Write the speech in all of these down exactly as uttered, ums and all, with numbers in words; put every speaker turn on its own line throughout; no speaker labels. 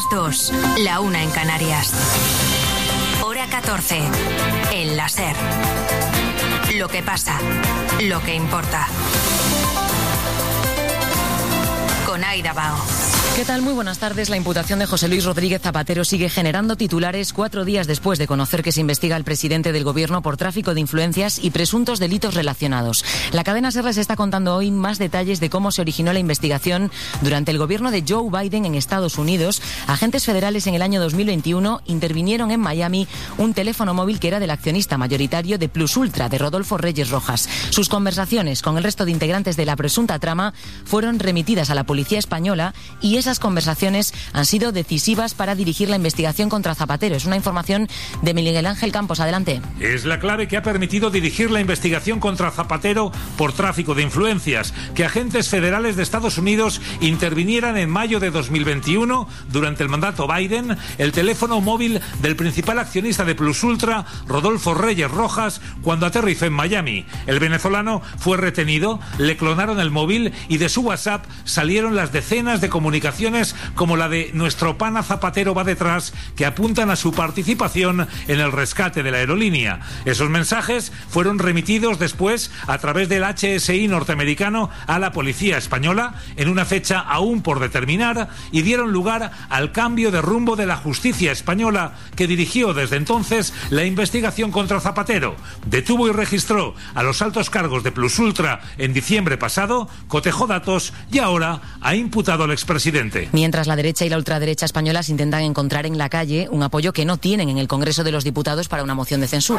dos, la una en Canarias. Hora catorce, en la SER. Lo que pasa, lo que importa. Con Aida Bao.
¿Qué tal? Muy buenas tardes. La imputación de José Luis Rodríguez Zapatero sigue generando titulares cuatro días después de conocer que se investiga al presidente del gobierno por tráfico de influencias y presuntos delitos relacionados. La cadena SER les está contando hoy más detalles de cómo se originó la investigación durante el gobierno de Joe Biden en Estados Unidos. Agentes federales en el año dos mil veintiuno intervinieron en Miami un teléfono móvil que era del accionista mayoritario de Plus Ultra, de Rodolfo Reyes Rojas. Sus conversaciones con el resto de integrantes de la presunta trama fueron remitidas a la policía española y es Esas conversaciones han sido decisivas para dirigir la investigación contra Zapatero. Es una información de Miguel Ángel Campos. Adelante.
Es la clave que ha permitido dirigir la investigación contra Zapatero por tráfico de influencias. Que agentes federales de Estados Unidos intervinieran en mayo de dos mil veintiuno, durante el mandato Biden, el teléfono móvil del principal accionista de Plus Ultra, Rodolfo Reyes Rojas, cuando aterrizó en Miami. El venezolano fue retenido, le clonaron el móvil y de su WhatsApp salieron las decenas de comunicaciones como la de nuestro pana Zapatero va detrás, que apuntan a su participación en el rescate de la aerolínea. Esos mensajes fueron remitidos después a través del H S I norteamericano a la policía española en una fecha aún por determinar y dieron lugar al cambio de rumbo de la justicia española, que dirigió desde entonces la investigación contra Zapatero. Detuvo y registró a los altos cargos de Plus Ultra en diciembre pasado, cotejó datos y ahora ha imputado al expresidente.
Mientras la derecha y la ultraderecha españolas intentan encontrar en la calle un apoyo que no tienen en el Congreso de los Diputados para una moción de censura.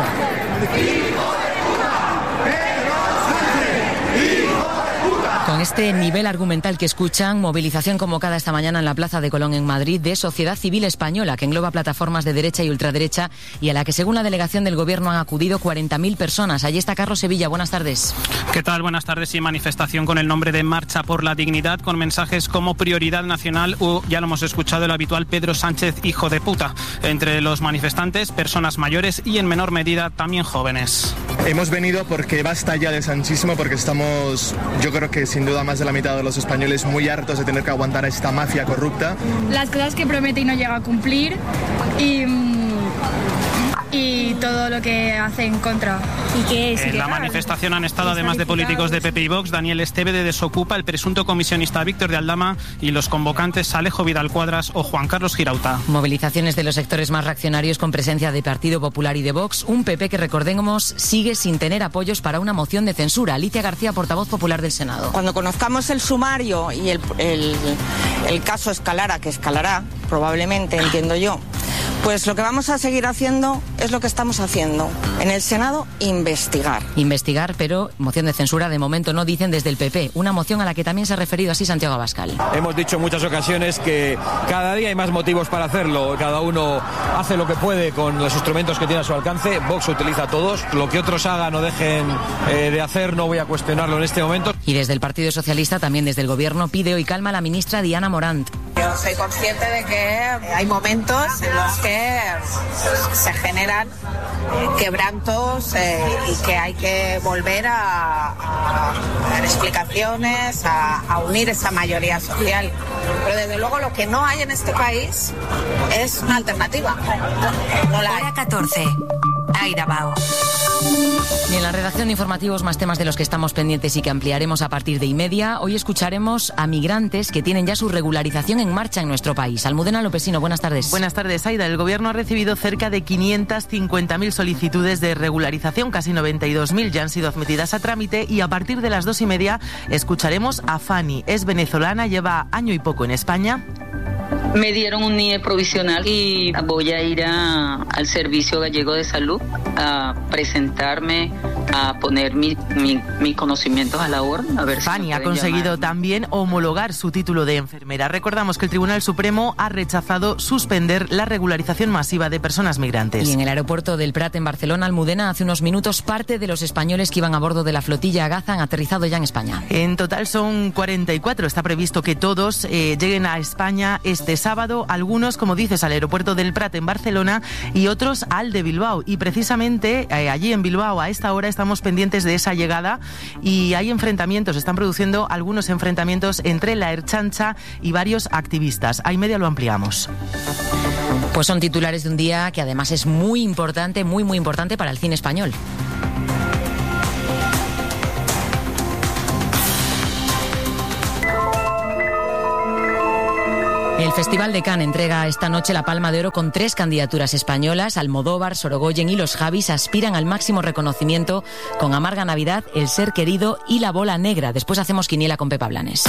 Con este nivel argumental que escuchan, movilización convocada esta mañana en la Plaza de Colón en Madrid de Sociedad Civil Española, que engloba plataformas de derecha y ultraderecha y a la que, según la delegación del Gobierno, han acudido cuarenta mil personas. Allí está Carlos Sevilla. Buenas tardes.
¿Qué tal? Buenas tardes. Y manifestación con el nombre de Marcha por la Dignidad, con mensajes como prioridad nacional o, ya lo hemos escuchado, el habitual Pedro Sánchez, hijo de puta. Entre los manifestantes, personas mayores y, en menor medida, también jóvenes.
Hemos venido porque basta ya de sanchismo, porque estamos, yo creo que sin duda más de la mitad de los españoles muy hartos de tener que aguantar a esta mafia corrupta.
Las cosas que promete y no llega a cumplir y, y todo lo que hace en contra. ¿Y qué es?
En la manifestación han estado, además de políticos de P P y Vox, Daniel Esteve de Desocupa, el presunto comisionista Víctor de Aldama y los convocantes Alejo Vidal Cuadras o Juan Carlos Girauta.
Movilizaciones de los sectores más reaccionarios con presencia de Partido Popular y de Vox. Un P P que, recordemos, sigue sin tener apoyos para una moción de censura. Alicia García, portavoz popular del Senado.
Cuando conozcamos el sumario y el, el, el caso escalara, que escalará probablemente, entiendo yo, pues lo que vamos a seguir haciendo es lo que estamos haciendo en el Senado, investigar.
Investigar, pero moción de censura de momento no, dicen desde el P P. Una moción a la que también se ha referido así Santiago Abascal.
Hemos dicho en muchas ocasiones que cada día hay más motivos para hacerlo. Cada uno hace lo que puede con los instrumentos que tiene a su alcance. Vox utiliza todos. Lo que otros hagan o dejen eh, de hacer no voy a cuestionarlo en este momento.
Y desde el Partido Socialista, también desde el Gobierno, pide hoy calma a la ministra Diana Morant.
Yo soy consciente de que hay momentos en los que se generan quebrantos eh, y que hay que volver a, a dar explicaciones, a, a unir esa mayoría social. Pero desde luego lo que no hay en este país es una alternativa. No la hay.
Hora catorce. Aida Bao.
Y en la redacción de informativos, más temas de los que estamos pendientes y que ampliaremos a partir de y media. Hoy escucharemos a migrantes que tienen ya su regularización en marcha en nuestro país. Almudena Lopesino, buenas tardes.
Buenas tardes, Aida. El Gobierno ha recibido cerca de quinientas cincuenta mil solicitudes de regularización, casi noventa y dos mil ya han sido admitidas a trámite y a partir de las dos y media escucharemos a Fanny. Es venezolana, lleva año y poco en España.
Me dieron un N I E provisional y voy a ir a, al Servicio Gallego de Salud a presentarme, a poner mis mi, mi conocimientos a la orden. A ver
Fanny
si
ha conseguido
llamar.
también homologar su título de enfermera. Recordamos que el Tribunal Supremo ha rechazado suspender la regularización masiva de personas migrantes.
Y en el aeropuerto del Prat, en Barcelona, Almudena, hace unos minutos, parte de los españoles que iban a bordo de la flotilla Agaza han aterrizado ya en España.
En total son cuarenta y cuatro. Está previsto que todos eh, lleguen a España este sábado, algunos, como dices, al aeropuerto del Prat en Barcelona y otros al de Bilbao. Y precisamente eh, allí en Bilbao a esta hora está estamos pendientes de esa llegada y hay enfrentamientos, están produciendo algunos enfrentamientos entre la Ertzaintza y varios activistas. A y media lo ampliamos.
Pues son titulares de un día que además es muy importante, muy muy importante para el cine español. El Festival de Cannes entrega esta noche la Palma de Oro con tres candidaturas españolas. Almodóvar, Sorogoyen y Los Javis aspiran al máximo reconocimiento con Amarga Navidad, El Ser Querido y La Bola Negra. Después hacemos quiniela con Pepa Blanes.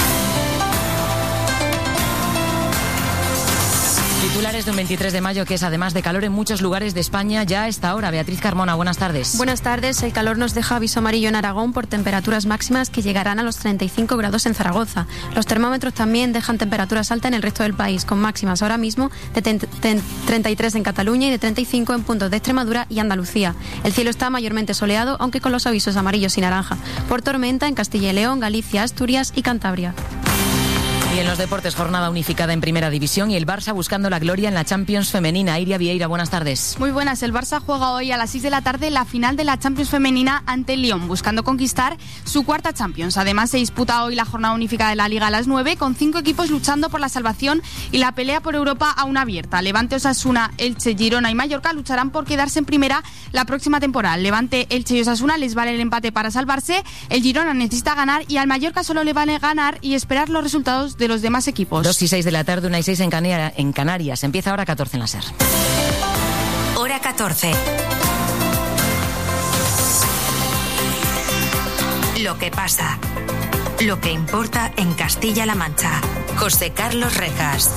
Titulares de un veintitrés de mayo que es además de calor en muchos lugares de España ya a esta hora. Beatriz Carmona, buenas tardes.
Buenas tardes. El calor nos deja aviso amarillo en Aragón por temperaturas máximas que llegarán a los treinta y cinco grados en Zaragoza. Los termómetros también dejan temperaturas altas en el resto del país, con máximas ahora mismo de treinta y tres en Cataluña y de treinta y cinco en puntos de Extremadura y Andalucía. El cielo está mayormente soleado, aunque con los avisos amarillos y naranja por tormenta en Castilla y León, Galicia, Asturias y Cantabria.
Y en los deportes, jornada unificada en Primera División y el Barça buscando la gloria en la Champions femenina. Iria Vieira, buenas tardes.
Muy buenas. El Barça juega hoy a las seis de la tarde la final de la Champions femenina ante el Lyon, buscando conquistar su cuarta Champions. Además, se disputa hoy la jornada unificada de la Liga a las nueve, con cinco equipos luchando por la salvación y la pelea por Europa aún abierta. Levante, Osasuna, Elche, Girona y Mallorca lucharán por quedarse en primera la próxima temporada. Levante, Elche y Osasuna les vale el empate para salvarse. El Girona necesita ganar y al Mallorca solo le vale ganar y esperar los resultados de los demás equipos.
Dos y seis de la tarde, una y seis en, Canarias, en Canarias. Empieza hora catorce en la SER.
Hora catorce. Lo que pasa. Lo que importa en Castilla-La Mancha. José Carlos Rejas.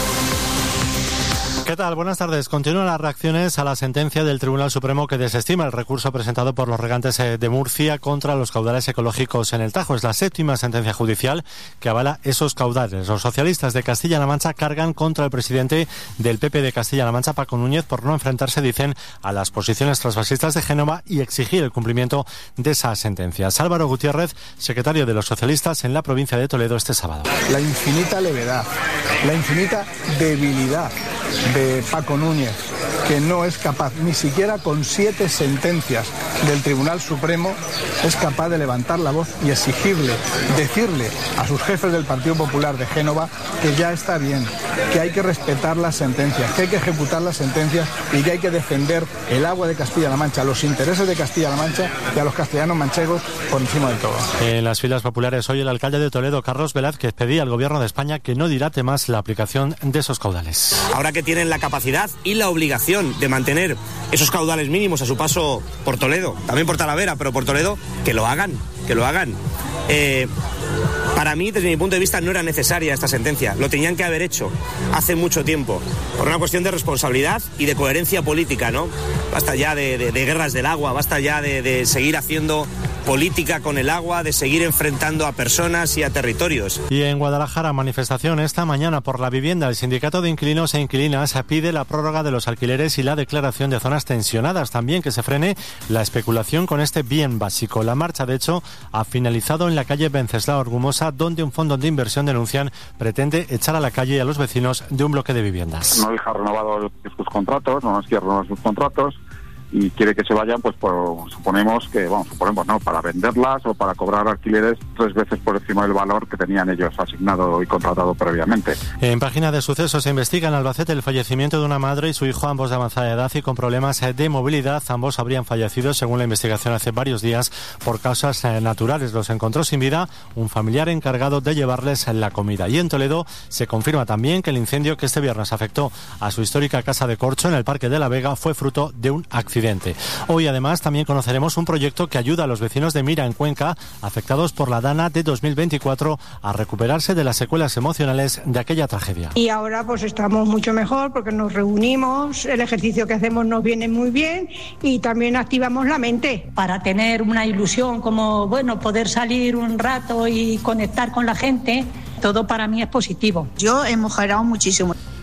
¿Qué tal? Buenas tardes. Continúan las reacciones a la sentencia del Tribunal Supremo que desestima el recurso presentado por los regantes de Murcia contra los caudales ecológicos en el Tajo. Es la séptima sentencia judicial que avala esos caudales. Los socialistas de Castilla-La Mancha cargan contra el presidente del P P de Castilla-La Mancha, Paco Núñez, por no enfrentarse, dicen, a las posiciones transfascistas de Génova y exigir el cumplimiento de esas sentencias. Álvaro Gutiérrez, secretario de los socialistas en la provincia de Toledo este sábado.
La infinita levedad, la infinita debilidad de Paco Núñez, que no es capaz, ni siquiera con siete sentencias del Tribunal Supremo, es capaz de levantar la voz y exigirle, decirle a sus jefes del Partido Popular de Génova que ya está bien, que hay que respetar las sentencias, que hay que ejecutar las sentencias y que hay que defender el agua de Castilla-La Mancha, los intereses de Castilla-La Mancha y a los castellanos manchegos por encima de todo.
En las filas populares hoy el alcalde de Toledo, Carlos Velázquez, pedía al Gobierno de España que no dilate más la aplicación de esos caudales.
Ahora que tienen la capacidad y la obligación de mantener esos caudales mínimos a su paso por Toledo, también por Talavera, pero por Toledo, que lo hagan, que lo hagan. Eh, para mí, desde mi punto de vista, no era necesaria esta sentencia. Lo tenían que haber hecho hace mucho tiempo, por una cuestión de responsabilidad y de coherencia política, ¿no? Basta ya de, de, de guerras del agua, basta ya de, de seguir haciendo política con el agua, de seguir enfrentando a personas y a territorios.
Y en Guadalajara, manifestación esta mañana por la vivienda. El sindicato de inquilinos e inquilinas pide la prórroga de los alquileres y la declaración de zonas tensionadas. También que se frene la especulación con este bien básico. La marcha, de hecho, ha finalizado en la calle Venceslao Argumosa, donde un fondo de inversión, denuncian, pretende echar a la calle a los vecinos de un bloque de viviendas.
No deja renovado sus contratos, no nos quiere renovar sus contratos y quiere que se vayan, pues por, suponemos que, vamos, suponemos no, para venderlas o para cobrar alquileres tres veces por encima del valor que tenían ellos asignado y contratado previamente.
En página de sucesos se investiga en Albacete el fallecimiento de una madre y su hijo, ambos de avanzada edad y con problemas de movilidad. Ambos habrían fallecido, según la investigación, hace varios días por causas naturales. Los encontró sin vida un familiar encargado de llevarles la comida. Y en Toledo se confirma también que el incendio que este viernes afectó a su histórica casa de corcho en el Parque de la Vega fue fruto de un accidente. Hoy, además, también conoceremos un proyecto que ayuda a los vecinos de Mira, en Cuenca, afectados por la Dana de dos mil veinticuatro, a recuperarse de las secuelas emocionales de aquella tragedia.
Y ahora pues estamos mucho mejor porque nos reunimos, el ejercicio que hacemos nos viene muy bien y también activamos la mente.
Para tener una ilusión como, bueno, poder salir un rato y conectar con la gente, todo para mí es positivo.
Yo he mejorado muchísimo.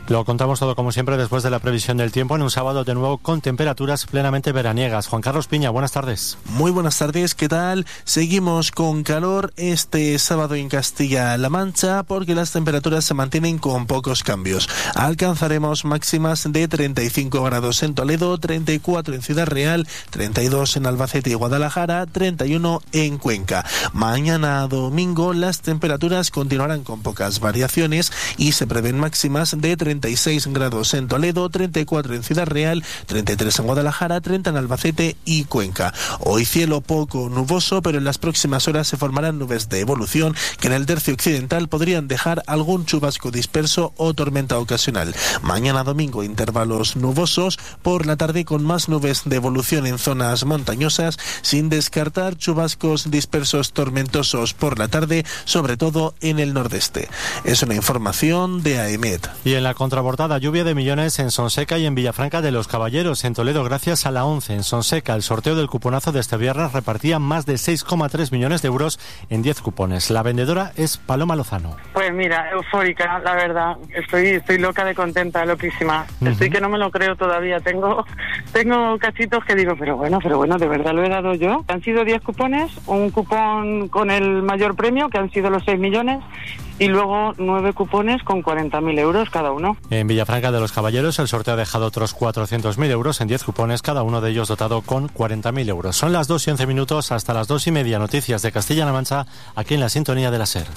Lo contamos todo como siempre después de la previsión del tiempo en un sábado de nuevo con temperaturas plenamente veraniegas. Juan Carlos Piña, buenas tardes.
Muy buenas tardes, ¿qué tal? Seguimos con calor este sábado en Castilla-La Mancha porque las temperaturas se mantienen con pocos cambios. Alcanzaremos máximas de treinta y cinco grados en Toledo, treinta y cuatro en Ciudad Real, treinta y dos en Albacete y Guadalajara, treinta y uno en Cuenca. Mañana domingo las temperaturas continuarán con pocas variaciones y se prevén máximas de treinta y seis grados en Toledo, treinta y cuatro en Ciudad Real, treinta y tres en Guadalajara, treinta en Albacete y Cuenca. Hoy cielo poco nuboso, pero en las próximas horas se formarán nubes de evolución que en el tercio occidental podrían dejar algún chubasco disperso o tormenta ocasional. Mañana domingo intervalos nubosos, por la tarde con más nubes de evolución en zonas montañosas, sin descartar chubascos dispersos tormentosos por la tarde, sobre todo en el nordeste. Es una información de A E M E T.
Y en la contraportada, lluvia de millones en Sonseca y en Villafranca de los Caballeros, en Toledo, gracias a la ONCE. En Sonseca, el sorteo del cuponazo de este viernes repartía más de seis coma tres millones de euros en diez cupones. La vendedora es Paloma Lozano.
Pues mira, eufórica, la verdad. Estoy estoy loca de contenta, loquísima. Uh-huh. Estoy que no me lo creo todavía. Tengo tengo cachitos que digo, pero bueno, pero bueno, ¿de verdad lo he dado yo? Han sido diez cupones, un cupón con el mayor premio, que han sido los seis millones, y luego nueve cupones con cuarenta mil euros cada uno.
En Villafranca de los Caballeros el sorteo ha dejado otros cuatrocientos mil euros en diez cupones, cada uno de ellos dotado con cuarenta mil euros. Son las dos y once minutos, hasta las dos y media, noticias de Castilla-La Mancha, aquí en la sintonía de la SER.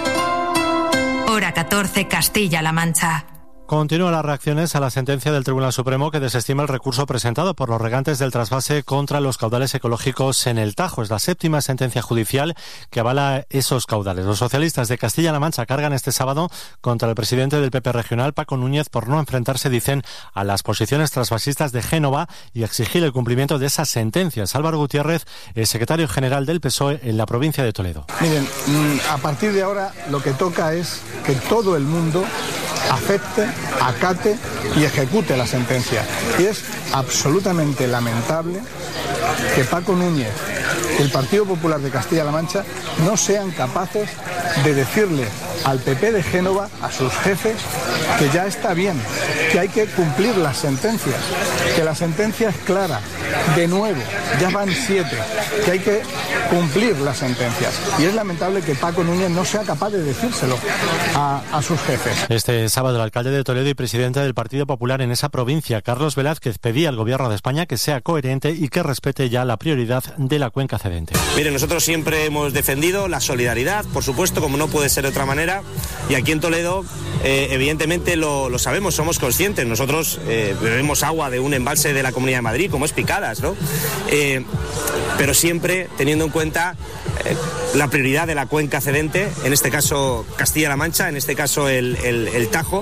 Hora catorce, Castilla-La Mancha.
Continúan las reacciones a la sentencia del Tribunal Supremo que desestima el recurso presentado por los regantes del trasvase contra los caudales ecológicos en el Tajo. Es la séptima sentencia judicial que avala esos caudales. Los socialistas de Castilla-La Mancha cargan este sábado contra el presidente del P P regional, Paco Núñez, por no enfrentarse, dicen, a las posiciones trasvasistas de Génova y exigir el cumplimiento de esas sentencias. Álvaro Gutiérrez, el secretario general del P S O E en la provincia de Toledo.
Miren, a partir de ahora lo que toca es que todo el mundo acepte, acate y ejecute la sentencia. Y es absolutamente lamentable que Paco Núñez y el Partido Popular de Castilla-La Mancha no sean capaces de decirle al P P de Génova, a sus jefes, que ya está bien, que hay que cumplir las sentencias, que la sentencia es clara, de nuevo, ya van siete, que hay que cumplir las sentencias. Y es lamentable que Paco Núñez no sea capaz de decírselo a, a sus jefes.
Este sábado el alcalde de Toledo y presidente del Partido Popular en esa provincia, Carlos Velázquez, pedía al gobierno de España que sea coherente y que respete ya la prioridad de la cuenca cedente.
Mire, nosotros siempre hemos defendido la solidaridad, por supuesto, como no puede ser de otra manera, y aquí en Toledo eh, evidentemente lo, lo sabemos, somos conscientes. Nosotros eh, bebemos agua de un embalse de la Comunidad de Madrid, como es Picadas, ¿no? Eh, pero siempre teniendo en cuenta eh, la prioridad de la cuenca cedente, en este caso Castilla-La Mancha, en este caso el, el, el Tajo,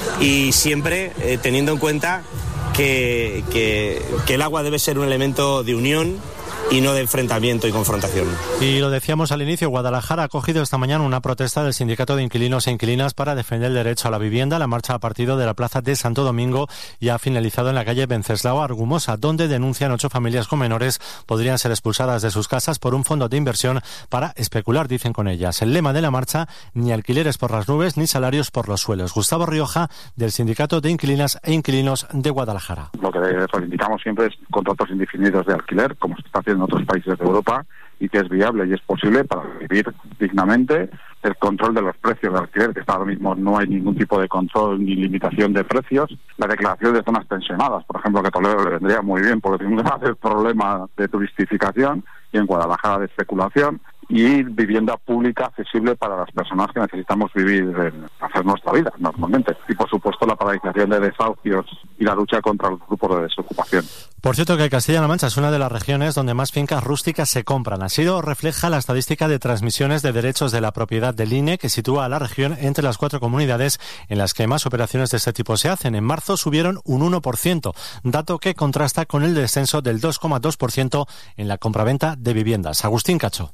y siempre eh, teniendo en cuenta que, que, que el agua debe ser un elemento de unión y no de enfrentamiento y confrontación.
Y lo decíamos al inicio, Guadalajara ha acogido esta mañana una protesta del Sindicato de Inquilinos e Inquilinas para defender el derecho a la vivienda. La marcha ha partido de la plaza de Santo Domingo y ha finalizado en la calle Venceslao Argumosa, donde denuncian ocho familias con menores podrían ser expulsadas de sus casas por un fondo de inversión para especular, dicen con ellas. El lema de la marcha, ni alquileres por las nubes ni salarios por los suelos. Gustavo Rioja, del Sindicato de Inquilinas e Inquilinos de Guadalajara.
Lo que reivindicamos siempre es contratos indefinidos de alquiler, como se está haciendo en otros países de Europa, y que es viable y es posible para vivir dignamente. El control de los precios de alquiler, que ahora mismo no hay ningún tipo de control ni limitación de precios. La declaración de zonas tensionadas, por ejemplo, que a Toledo le vendría muy bien porque tiene un grave problema de turistificación, y en Guadalajara de especulación. Y vivienda pública accesible para las personas que necesitamos vivir, en hacer nuestra vida normalmente. Y por supuesto la paralización de desahucios y la lucha contra los grupos de desocupación.
Por cierto que Castilla-La Mancha es una de las regiones donde más fincas rústicas se compran. Así lo refleja la estadística de transmisiones de derechos de la propiedad del I N E, que sitúa a la región entre las cuatro comunidades en las que más operaciones de este tipo se hacen. En marzo subieron un uno por ciento, dato que contrasta con el descenso del dos coma dos por ciento en la compraventa de viviendas. Agustín Cacho.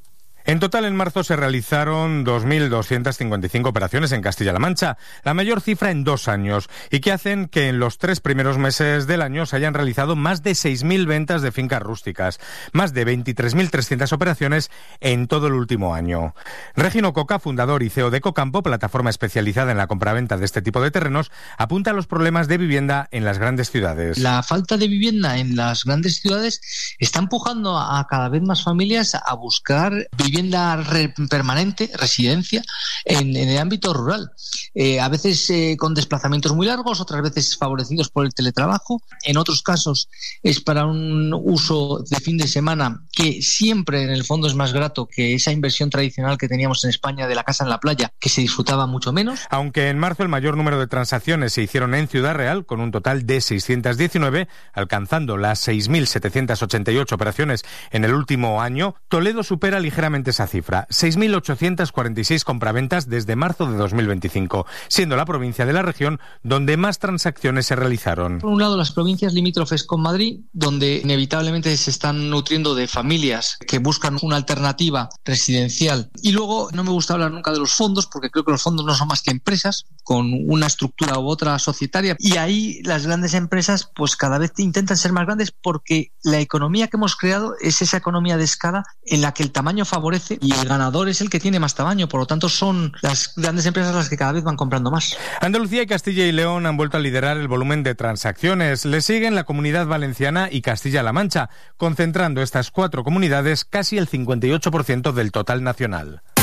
En total, en marzo se realizaron dos mil doscientas cincuenta y cinco operaciones en Castilla-La Mancha, la mayor cifra en dos años, y que hacen que en los tres primeros meses del año se hayan realizado más de seis mil ventas de fincas rústicas, más de veintitrés mil trescientas operaciones en todo el último año. Regino Coca, fundador y C E O de Ecocampo, plataforma especializada en la compraventa de este tipo de terrenos, apunta a los problemas de vivienda en las grandes ciudades.
La falta de vivienda en las grandes ciudades está empujando a cada vez más familias a buscar vivienda vivienda re permanente, residencia, en, en el ámbito rural. Eh, a veces eh, con desplazamientos muy largos, otras veces favorecidos por el teletrabajo. En otros casos es para un uso de fin de semana que siempre en el fondo es más grato que esa inversión tradicional que teníamos en España de la casa en la playa, que se disfrutaba mucho menos.
Aunque en marzo el mayor número de transacciones se hicieron en Ciudad Real, con un total de seiscientas diecinueve, alcanzando las seis mil setecientas ochenta y ocho operaciones en el último año, Toledo supera ligeramente esa cifra, seis mil ochocientas cuarenta y seis compraventas desde marzo de dos mil veinticinco, siendo la provincia de la región donde más transacciones se realizaron.
Por un lado, las provincias limítrofes con Madrid, donde inevitablemente se están nutriendo de familias que buscan una alternativa residencial. Y luego, no me gusta hablar nunca de los fondos, porque creo que los fondos no son más que empresas con una estructura u otra societaria, y ahí las grandes empresas pues cada vez intentan ser más grandes, porque la economía que hemos creado es esa economía de escala en la que el tamaño favorece y el ganador es el que tiene más tamaño. Por lo tanto, son las grandes empresas las que cada vez van comprando más.
Andalucía y Castilla y León han vuelto a liderar el volumen de transacciones. Le siguen la Comunidad Valenciana y Castilla-La Mancha, concentrando estas cuatro comunidades casi el cincuenta y ocho por ciento del total nacional.